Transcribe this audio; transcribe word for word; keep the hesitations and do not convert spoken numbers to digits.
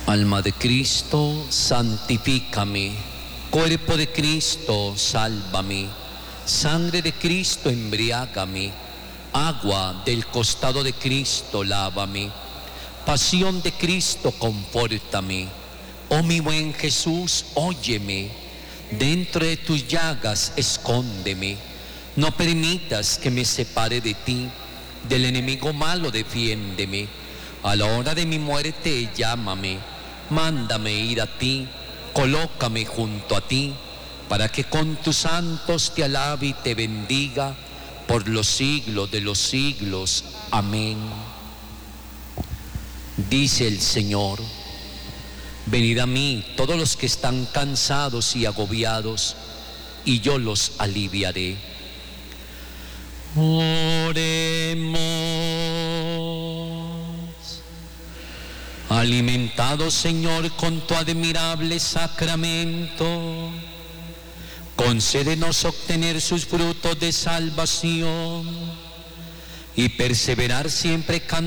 Alma de Cristo, santifícame. Cuerpo de Cristo, sálvame. Sangre de Cristo, embriágame. Agua del costado de Cristo, lávame. Pasión de Cristo, confórtame. Oh mi buen Jesús, óyeme. Dentro de tus llagas, escóndeme. No permitas que me separe de ti. Del enemigo malo, defiéndeme. A la hora de mi muerte, llámame. Mándame ir a ti. Colócame junto a ti, para que con tus santos te alabe y te bendiga por los siglos de los siglos. Amén. Dice el Señor: venid a mí todos los que están cansados y agobiados, y yo los aliviaré. Oremos. Alimentados, Señor, con tu admirable sacramento, concédenos obtener sus frutos de salvación y perseverar siempre cantando